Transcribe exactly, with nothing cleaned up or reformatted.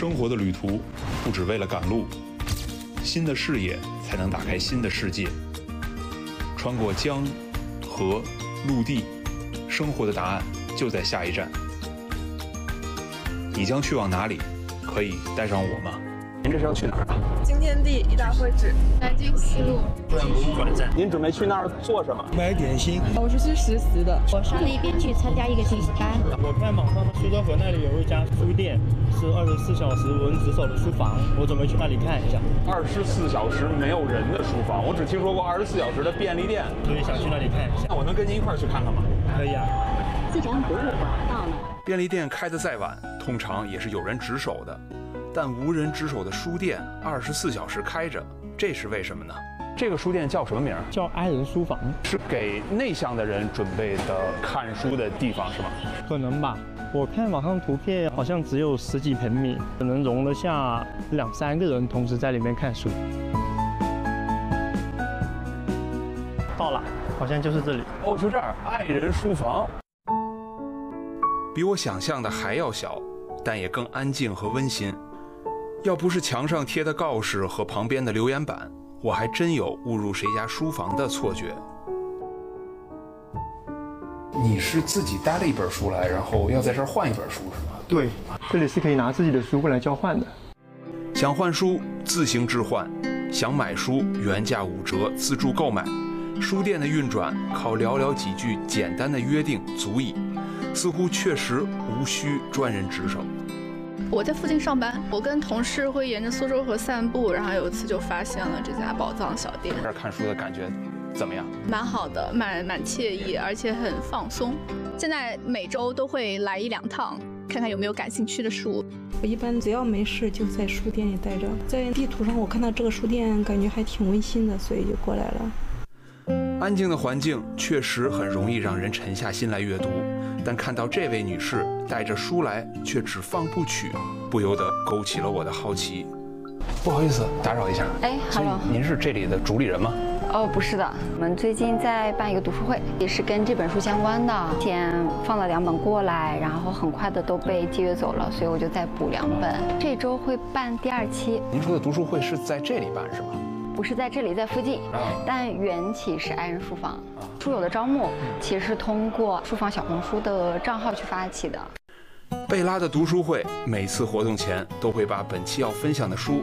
生活的旅途不只为了赶路，新的视野才能打开新的世界。穿过江、河、陆地，生活的答案就在下一站。你将去往哪里？可以带上我吗？ 您这是要去哪儿啊？ 新天地一大会址， 南京西路中央博物馆站。您准备去那儿做什么？ 买点心。 我是去实习的。 我上那边去参加一个信息班。 我看网上苏州河那里有一家书店，是二十四小时无人值守的书房，我准备去那里看一下。 二十四小时没有人的书房，我只听说过二十四小时的便利店， 所以想去那里看一下。 那我能跟您一块儿去看看吗？ 可以啊。 自然博物馆到了。 便利店开得再晚，通常也是有人值守的。但无人值守的书店二十四小时开着，这是为什么呢？ 这个书店叫什么名？ 叫爱人书房， 是给内向的人准备的看书的地方，是吗？ 可能吧。我看网上图片好像只有十几平米，可能容得下两三个人同时在里面看书。到了，好像就是这里。 哦，就这儿，爱人书房。 比我想象的还要小，但也更安静和温馨。要不是墙上贴的告示和旁边的留言板，我还真有误入谁家书房的错觉。你是自己带了一本书来，然后要在这儿换一本书是吗？ 对，这里是可以拿自己的书过来交换的。 想换书自行置换，想买书原价五折自助购买。书店的运转靠寥寥几句简单的约定足矣，似乎确实无需专人值守。 我在附近上班，我跟同事会沿着苏州河散步，然后有一次就发现了这家宝藏小店。 这儿看书的感觉怎么样？ 蛮好的，蛮蛮惬意，而且很放松。现在每周都会来一两趟，看看有没有感兴趣的书。 我一般只要没事就在书店里待着，在地图上我看到这个书店，感觉还挺温馨的，所以就过来了。 安静的环境确实很容易让人沉下心来阅读，但看到这位女士带着书来却只放部曲，不由得勾起了我的好奇。 不好意思，打扰一下。 哎，Hello， 您是这里的主理人吗？ 哦，不是的，我们最近在办一个读书会，也是跟这本书相关的。先放了两本过来，然后很快的都被借阅走了，所以我就再补两本。这周会办第二期。 您说的读书会是在这里办是吗？ 不是在这里，在附近，但缘起是爱人书房。书友的招募其实是通过书房小红书的账号去发起的。 贝拉的读书会每次活动前都会把本期要分享的书